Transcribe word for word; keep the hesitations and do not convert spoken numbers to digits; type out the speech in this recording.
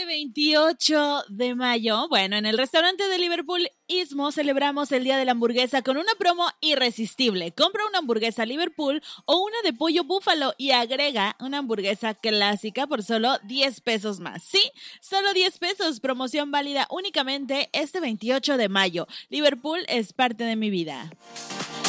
veintiocho de mayo, bueno, en el restaurante de Liverpool Istmo celebramos el Día de la Hamburguesa con una promo irresistible. Compra una hamburguesa Liverpool o una de pollo búfalo y agrega una hamburguesa clásica por solo diez pesos más. Sí, solo diez pesos. Promoción válida únicamente este veintiocho de mayo. Liverpool es parte de mi vida.